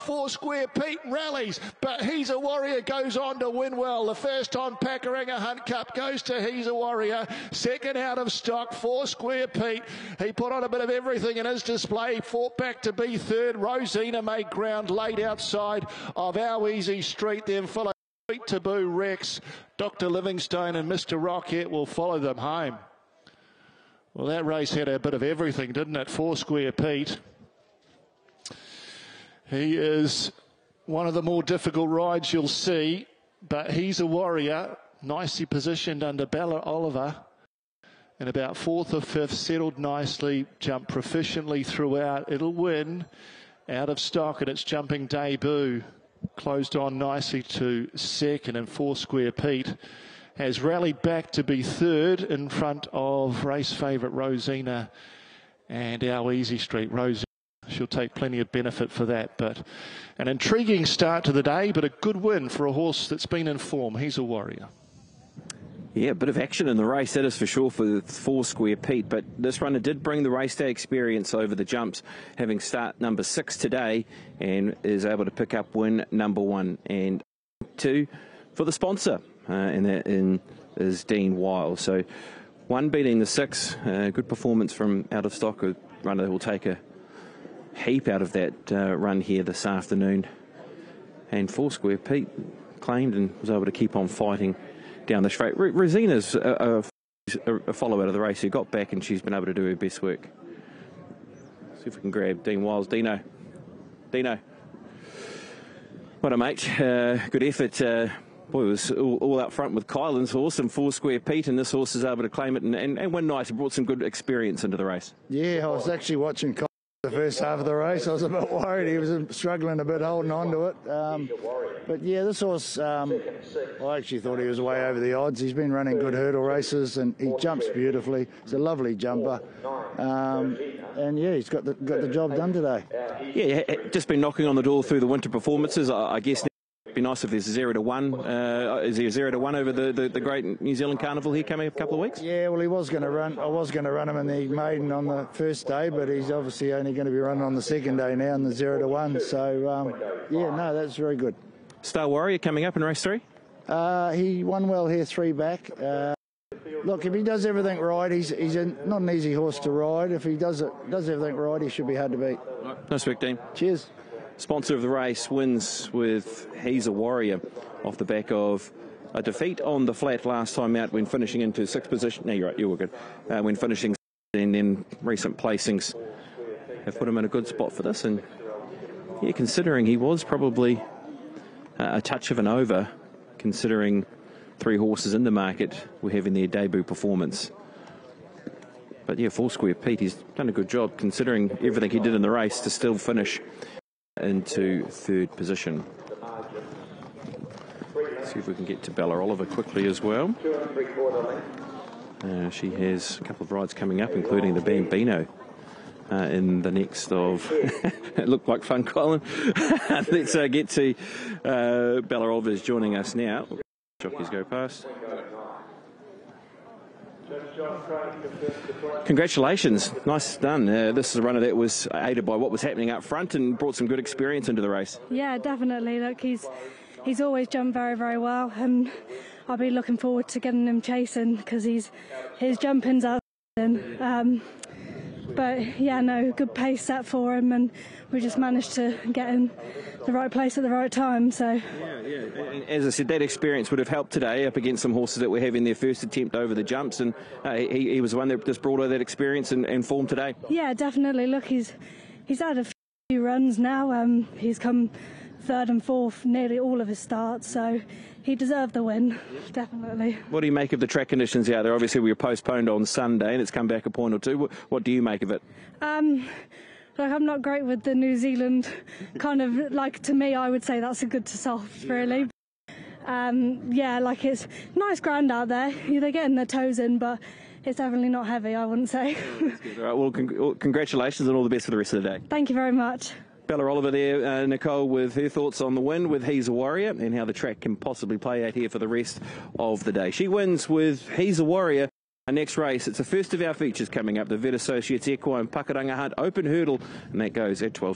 Four Square Pete rallies, but He's a Warrior goes on to win well. The first on Pakuranga Hunt Cup goes to He's a Warrior. Second out of stock, Four Square Pete. He put on a bit of everything in his display. Fought back to be third. Rosina made ground late outside of Our Easy Street. Then followed Sweet Taboo Rex. Dr. Livingstone and Mr. Rocket will follow them home. Well, that race had a bit of everything, didn't it? Four Square Pete. He is one of the more difficult rides you'll see, but He's a Warrior, nicely positioned under Bella Oliver. And about fourth or fifth, settled nicely, jumped proficiently throughout. It'll win out of stock at its jumping debut. Closed on nicely to second, and Four Square Pete has rallied back to be third in front of race favourite Rosina and Our Easy Street. Rosina, she'll take plenty of benefit for that, but an intriguing start to the day, but a good win for a horse that's been in form. He's a Warrior. Yeah, a bit of action in the race, that is for sure, for Four Square Pete. But this runner did bring the race day experience over the jumps, having start number 6 today, and is able to pick up win number 1 and 2 for the sponsor, and that is Dean Weil. So 1 beating the 6, good performance from out of stock. A runner will take a heap out of that run here this afternoon. And Four Square Pete claimed and was able to keep on fighting down the straight. Rosina's a follow out of the race who got back, and she's been able to do her best work. See if we can grab Dean Wiles. Dino. What a mate. Good effort. Boy, it was all up front with Kylan's horse and Four Square Pete, and this horse is able to claim it and win nice. It brought some good experience into the race. Yeah, I was actually watching Kylan the first half of the race. I was a bit worried. He was struggling a bit holding on to it. But yeah, this horse, I actually thought he was way over the odds. He's been running good hurdle races and he jumps beautifully. He's a lovely jumper. And yeah, he's got the job done today. Yeah, just been knocking on the door through the winter performances. I guess it'd be nice if there's a 0-1. Is he a 0-1 over the great New Zealand Carnival here coming up a couple of weeks? Yeah, well, he was going to run. I was going to run him in the maiden on the first day, but he's obviously only going to be running on the second day now in the 0-1. So yeah, no, that's very good. Star Warrior coming up in race 3. He won well here 3 back. Look, if he does everything right, he's not an easy horse to ride. If he does everything right, he should be hard to beat. Nice work, Dean. Cheers. Sponsor of the race wins with He's a Warrior off the back of a defeat on the flat last time out when finishing into 6th position. No, you're right, you were good. When finishing, and then recent placings have put him in a good spot for this. And yeah, considering he was probably a touch of an over, considering 3 horses in the market were having their debut performance. But yeah, Four Square Pete, he's done a good job considering everything he did in the race to still finish into 3rd position. See if we can get to Bella Oliver quickly as well. She has a couple of rides coming up, including the Bambino in the next of... It looked like fun, Colin. Let's get to Bella Oliver is joining us now. Jockeys go past. Congratulations, nice done. This is a runner that was aided by what was happening up front and brought some good experience into the race. Yeah, definitely. Look, he's always jumped very, very well, and I'll be looking forward to getting him chasing because his jumping's out. But yeah, no, good pace set for him, and we just managed to get in the right place at the right time. So yeah. As I said, that experience would have helped today up against some horses that were having their first attempt over the jumps, and he was the one that just brought out that experience and form today. Yeah, definitely. Look, he's had a few runs now. He's come 3rd and 4th nearly all of his starts, so he deserved the win, definitely. What do you make of the track conditions out there? Obviously, we were postponed on Sunday and it's come back a point or two. What do you make of it? Like, I'm not great with the New Zealand kind of, like, to me, I would say that's a good to soft, really. Yeah, like, it's nice ground out there. They're getting their toes in, but it's definitely not heavy, I wouldn't say. All right, well, congratulations and all the best for the rest of the day. Thank you very much. Bella Oliver there, Nicole, with her thoughts on the win with He's a Warrior and how the track can possibly play out here for the rest of the day. She wins with He's a Warrior. Our next race, it's the first of our features coming up, the Vet Associates Equine Pakuranga Hunt Open Hurdle, and that goes at 12.